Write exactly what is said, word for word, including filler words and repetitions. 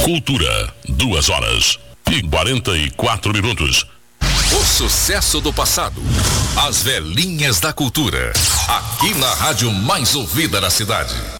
Cultura, duas horas e quarenta e quatro minutos. O sucesso do passado, as velhinhas da cultura, aqui na rádio mais ouvida da cidade.